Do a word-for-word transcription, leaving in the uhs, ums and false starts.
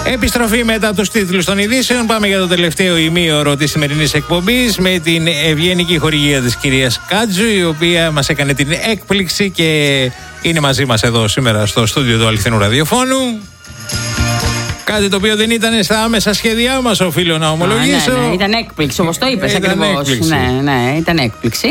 Επιστροφή μετά τους τίτλους των ειδήσεων. Πάμε για το τελευταίο ημίωρο της σημερινής εκπομπής με την ευγενική χορηγία της κυρίας Κάτζου, η οποία μας έκανε την έκπληξη και είναι μαζί μας εδώ σήμερα στο στούντιο του Αληθινού Ραδιοφώνου. Κάτι το οποίο δεν ήταν στα άμεσα σχέδιά μας, οφείλω να ομολογήσω. Α, ναι, ναι, ήταν έκπληξη, όπως το είπες ακριβώς. Ναι, ναι, ήταν έκπληξη.